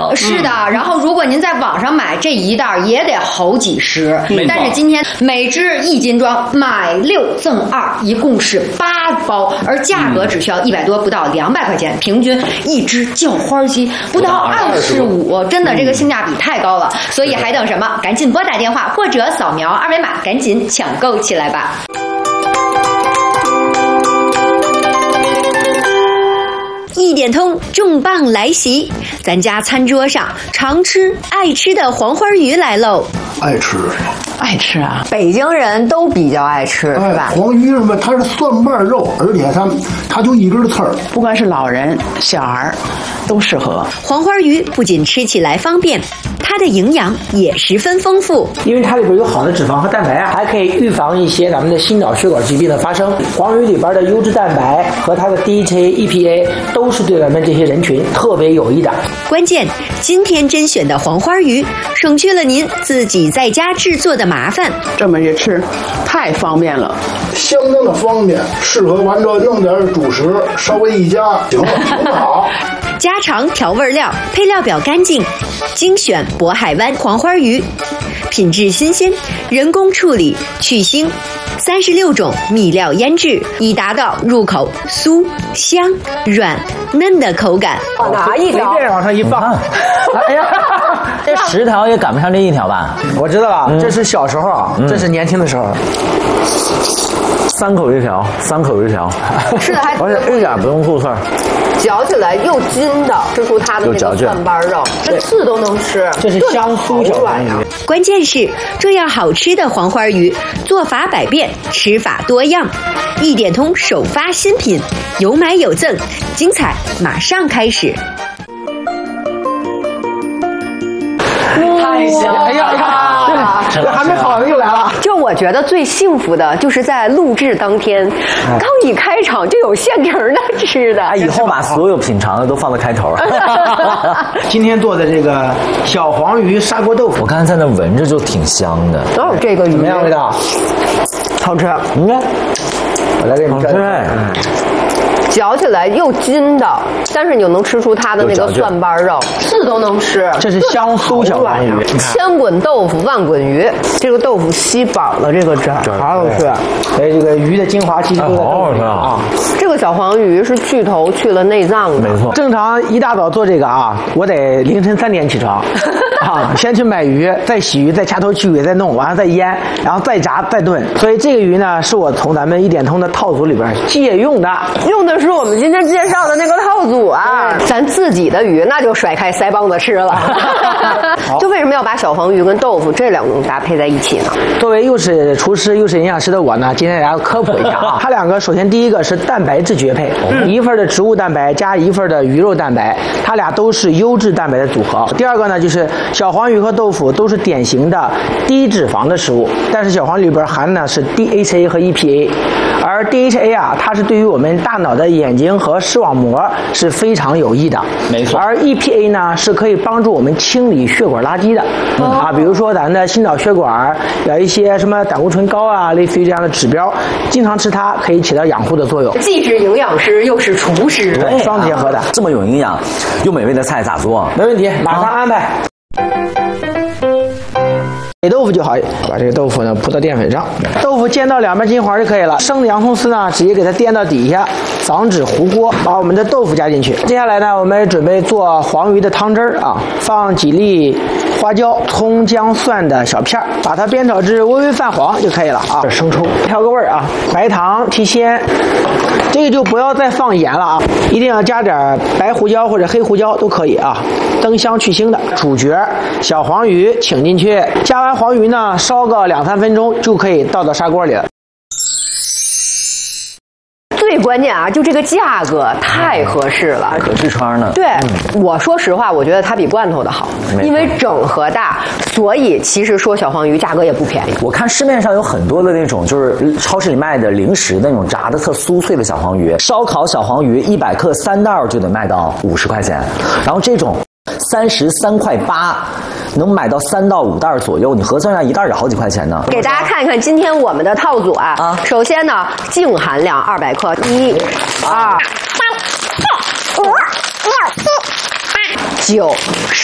是的，然后如果您在网上买这一袋也得好几十，但是今天每只1斤装，买6赠2，一共是8包，而价格只需要100多，不到200块钱，平均一只叫花鸡不到25，真的这个性价比太高了，所以还等什么？赶紧拨打电话或者扫描2维码，赶紧抢购起来吧。一点通重磅来袭，咱家餐桌上常吃爱吃的黄花鱼来喽！ 爱吃啊！ 北京人都比较爱吃，是吧？ 黄鱼什么？它是蒜瓣肉，而且它就一根刺儿， 不管是老人、小孩都适合。 黄花鱼不仅吃起来方便，它的营养也十分丰富， 因为它里边有好的脂肪和蛋白啊，还可以预防一些咱们的心脑血管疾病的发生。黄鱼里边的优质蛋白和它的 DHA、EPA 都是对咱们这些人群特别有益的。 关键，今天甄选的黄花鱼，省去了您自己在家制作的麻烦。 这么一吃，太方便了， 相当的方便，适合完这弄点主食，稍微一加，行了，挺好。 家常调味料，配料表干净，精选渤海湾黄花鱼，品质新鲜，人工处理去腥，36种秘料腌制，以达到入口酥香软嫩的口感。 拿一条， 随便往上一放， 哎呀，这10条也赶不上这1条吧？ 我知道了，这是小时候啊，这是年轻的时候。 3口1条，3口1条， 吃的还而且一点不用吐刺儿， 嚼起来又筋道，吃出它的那个蒜瓣肉，这刺都能吃， 这是香酥小黄鱼。 关键是这样好吃的黄花鱼，做法百变，吃法多样。一点通首发新品，有买有赠，精彩马上开始。 太香了！哎呀，这还没好呢，又来了。 就我觉得最幸福的就是在录制当天，刚一开场就有现成的吃的。 以后把所有品尝的都放在开头。 今天做的这个小黄鱼砂锅豆腐， 我刚才在那闻着就挺香的。 哦，这个鱼怎么样味道？ 好吃。 应该我来给你们好吃。 嚼起来又筋道，但是你又能吃出它的那个蒜瓣肉，刺都能吃。 这是香酥小黄鱼， 千滚豆腐万滚鱼，这个豆腐吸饱了这个汁儿，好好吃。 所以这个鱼的精华其实都在豆腐里啊。 这个小黄鱼是去头去了内脏的， 没错。 正常一大早做这个啊，我得凌晨3点起床啊，先去买鱼，再洗鱼，再掐头去尾，再弄，完了再腌，然后再炸再炖。所以这个鱼呢，是我从咱们一点通的套组里边借用的， 用的是我们今天介绍的那个套组啊。咱自己的鱼那就甩开腮帮子吃了。就为什么要把小黄鱼跟豆腐这2种搭配在一起呢？ 作为又是厨师又是营养师的我呢，今天给大家科普一下啊。它2个首先第一个是蛋白质绝配，1份的植物蛋白加1份的鱼肉蛋白，它俩都是优质蛋白的组合。第二个呢，就是小黄鱼和豆腐都是典型的低脂肪的食物，但是小黄鱼里边含的是 DHA 和 EPA， 而 DHA 啊，它是对于我们大脑的眼睛和视网膜是非常有益的， 没错。 而 EPA 呢，是可以帮助我们清理血管垃圾的，啊，比如说咱的心脑血管有一些什么胆固醇高啊，类似于这样的指标，经常吃它可以起到养护的作用。 既是营养师又是厨师， 对，双结合的， 这么有营养又美味的菜咋做？ 没问题，马上安排。给豆腐就好，把这个豆腐呢铺到淀粉上，豆腐煎到2边金黄就可以了。生的洋葱丝呢，直接给它垫到底下，防止糊锅。把我们的豆腐加进去。接下来呢，我们准备做黄鱼的汤汁儿啊，放几粒花椒、葱、姜、蒜的小片，把它煸炒至微微泛黄就可以了啊。这生抽调个味儿啊，白糖提鲜。这个就不要再放盐了啊，一定要加点白胡椒或者黑胡椒都可以啊，增香去腥的。主角小黄鱼请进去，加完黄鱼呢，烧个2-3分钟就可以倒到砂锅里了。 最关键啊，就这个价格太合适了， 还可视窗呢。 对，我说实话，我觉得它比罐头的好，因为整盒大，所以其实说小黄鱼价格也不便宜。 我看市面上有很多的那种，就是超市里卖的零食那种炸的特酥脆的小黄鱼，烧烤小黄鱼100克3袋就得卖到50块钱，然后这种33.8块，能买到3到5袋左右，你核算一下，一袋也好几块钱呢。 给大家看一看今天我们的套组啊，首先呢，净含量200克，1、2、3、4、5、6、7、8、9、